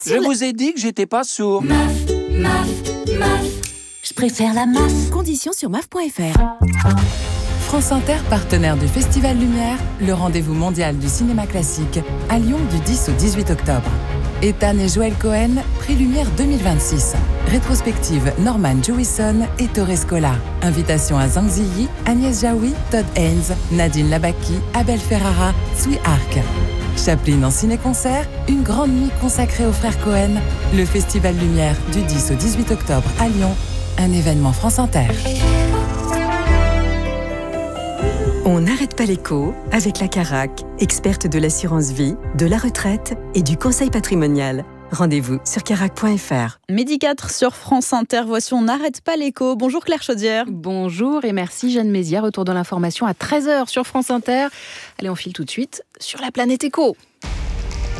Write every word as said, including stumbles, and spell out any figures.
Je vous ai dit que j'étais pas sourd. M A F, M A F, M A F. Je préfère la M A F. Conditions sur M A F point F R. France Inter, partenaire du Festival Lumière, le rendez-vous mondial du cinéma classique, à Lyon du dix au dix-huit octobre. Ethan et Joël Cohen, Prix Lumière deux mille vingt-six. Rétrospective Norman Jewison et Torres Scola. Invitation à Zhang Ziyi, Agnès Jaoui, Todd Haynes, Nadine Labaki, Abel Ferrara, Sui Arc. Chaplin en ciné-concert, une grande nuit consacrée aux frères Cohen. Le Festival Lumière du dix au dix-huit octobre à Lyon. Un événement France Inter. On n'arrête pas l'écho avec la Carac, experte de l'assurance vie, de la retraite et du conseil patrimonial. Rendez-vous sur carac point F R. Midi quatre sur France Inter, voici On n'arrête pas l'écho. Bonjour Claire Chaudière. Bonjour et merci Jeanne Mézières. Retour de l'information à treize heures sur France Inter. Allez, on file tout de suite sur la planète écho.